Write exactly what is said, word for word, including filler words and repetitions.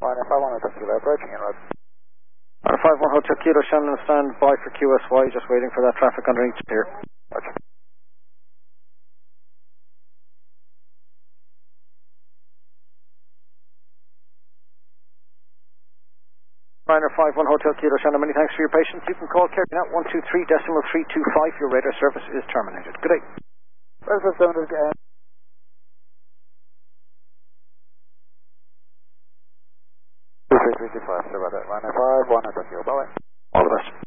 Ryanair five one Hotel Kilo, approaching en route. Ryanair five one Hotel Kilo, Shannon, stand by for Q S Y, just waiting for that traffic underneath here. Roger. Ryanair five one Hotel Kilo, Shannon, many thanks for your patience. You can call Kerry now, one two three decimal three two five, your radar service is terminated. Good day. Where's the seven hundred? two three three two five, sorry about that. Ryanair five one Hotel Kilo, bye-bye. All the best.